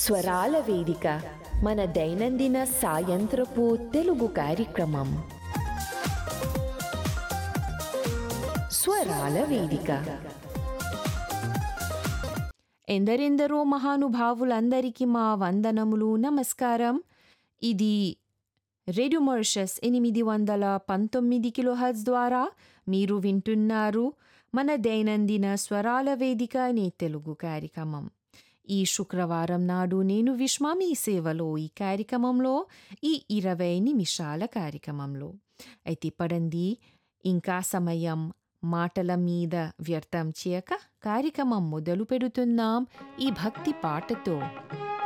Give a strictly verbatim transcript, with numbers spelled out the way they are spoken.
స్వరాల వేదిక మన దైనందిన సాయంత్రపు తెలుగు కార్యక్రమం. స్వరాల వేదిక. ఎందరెందరో మహానుభావులందరికీ మా వందనములు, నమస్కారం. ఇది రేడియో మారిషస్ ఎనిమిది వందల పంతొమ్మిది కిలోహెర్ట్జ్ ద్వారా మీరు వింటున్నారు మన దైనందిన స్వరాల వేదిక అనే తెలుగు కార్యక్రమం. ఈ శుక్రవారం నాడు నేను విశ్వ మీ సేవలో ఈ కార్యక్రమంలో ఈ ఇరవై నిమిషాల కార్యక్రమంలో అయితే పడండి, ఇంకా సమయం మాటల మీద వ్యర్థం చేయక కార్యక్రమం మొదలు పెడుతున్నాం ఈ భక్తి పాటతో.